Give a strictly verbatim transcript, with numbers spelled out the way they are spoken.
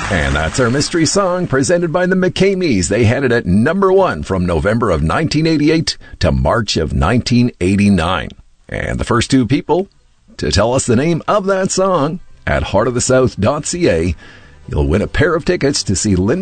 And that's our mystery song presented by the McCameys. They had it at number one from November of nineteen eighty-eight to March of nineteen eighty-nine. And the first two people to tell us the name of that song at heart of the south dot c a, you'll win a pair of tickets to see Linda